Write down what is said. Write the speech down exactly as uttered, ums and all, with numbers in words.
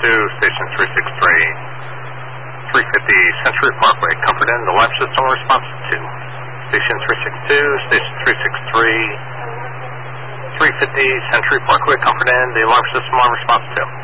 two, station three six three, three fifty Century Parkway, Comfort Inn, the alarm system response to. Station three six two, station three six three, three fifty Century Parkway, Comfort Inn, the alarm system on response to.